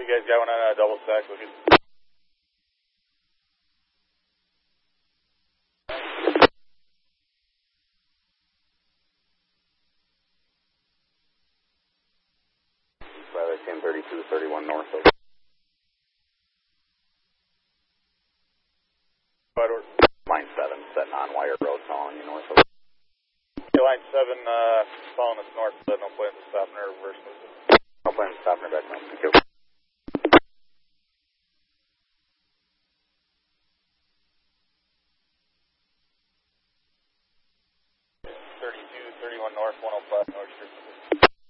you guys got one on a double stack looking? Brother 1032, 31 north of. Line 7, setting on Wire Road, following you north of. Okay, line 7, following us north, but no plans to stop or reverse. No plans to stop or back north. Thank you. 32, 31 north, 105 north street.